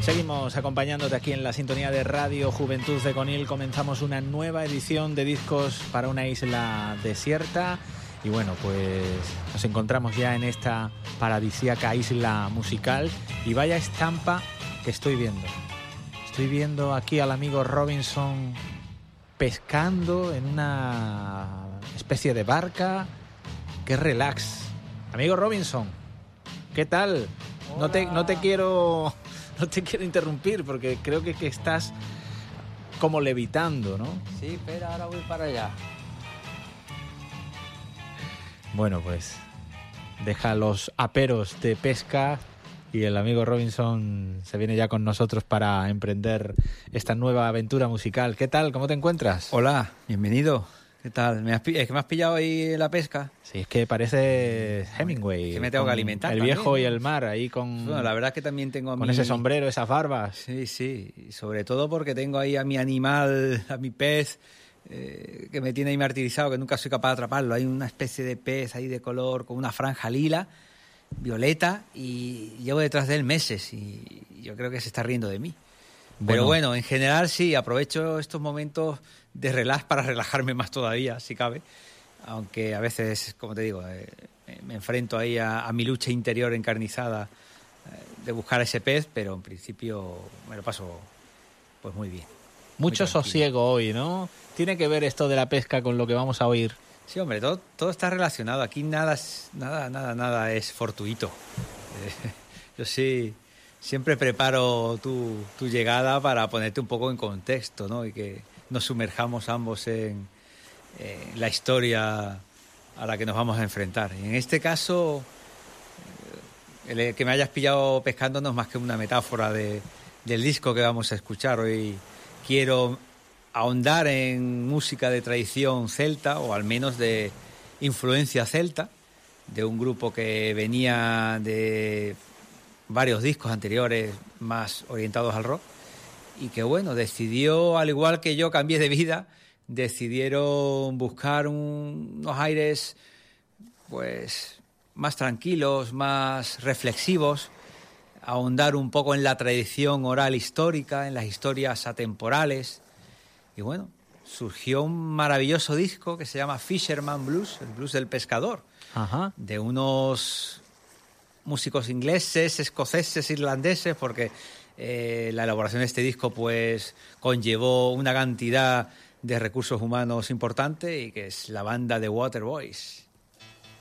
Seguimos acompañándote aquí en la sintonía de Radio Juventud de Conil. Comenzamos una nueva edición de Discos para una isla desierta. Y bueno, pues nos encontramos ya en esta paradisíaca isla musical. Y vaya estampa que estoy viendo. Estoy viendo aquí al amigo Robinson pescando en una especie de barca. ¡Qué relax! Amigo Robinson, ¿qué tal? No te quiero interrumpir porque creo que estás como levitando, ¿no? Sí, espera, ahora voy para allá. Bueno, pues deja los aperos de pesca y el amigo Robinson se viene ya con nosotros para emprender esta nueva aventura musical. ¿Qué tal? ¿Cómo te encuentras? Hola, bienvenido. ¿Qué tal? ¿Es que me has pillado ahí en la pesca? Sí, es que parece Hemingway. Que me tengo que alimentar. El también, viejo ¿no? y el mar, ahí con... Bueno, la verdad es que también tengo a con ese sombrero, esas barbas. Sí, sí. Y sobre todo porque tengo ahí a mi animal, a mi pez, que me tiene ahí martirizado, que nunca soy capaz de atraparlo. Hay una especie de pez ahí de color con una franja lila, violeta, y llevo detrás de él meses y yo creo que se está riendo de mí. Pero bueno, en general sí, aprovecho estos momentos de relax para relajarme más todavía, si cabe. Aunque a veces, como te digo, me enfrento ahí a mi lucha interior encarnizada de buscar ese pez, pero en principio me lo paso pues muy bien. Mucho sosiego hoy, ¿no? Tiene que ver esto de la pesca con lo que vamos a oír. Sí, hombre, todo está relacionado. Aquí nada es fortuito. Yo sí siempre preparo tu llegada para ponerte un poco en contexto, ¿no? Y que nos sumerjamos ambos en la historia a la que nos vamos a enfrentar. Y en este caso, el que me hayas pillado pescando no es más que una metáfora del disco que vamos a escuchar. Hoy quiero ahondar en música de tradición celta, o al menos de influencia celta, de un grupo que venía de varios discos anteriores más orientados al rock y que, bueno, decidió, al igual que yo cambié de vida, decidieron buscar unos aires pues más tranquilos, más reflexivos, ahondar un poco en la tradición oral histórica, en las historias atemporales. Y bueno, surgió un maravilloso disco que se llama Fisherman Blues, el blues del pescador. Ajá. De unos músicos ingleses, escoceses, irlandeses, porque la elaboración de este disco pues conllevó una cantidad de recursos humanos importante, y que es la banda de Waterboys.